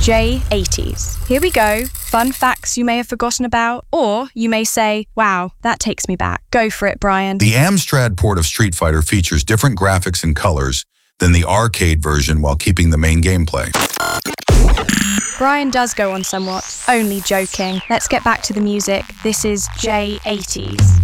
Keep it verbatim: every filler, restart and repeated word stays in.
J eighties. Here we go. Fun facts you may have forgotten about, or you may say, wow, that takes me back. Go for it, Brian. The Amstrad port of Street Fighter features different graphics and colors than the arcade version while keeping the main gameplay. Brian does go on somewhat. Only joking. Let's get back to the music. This is J eighties.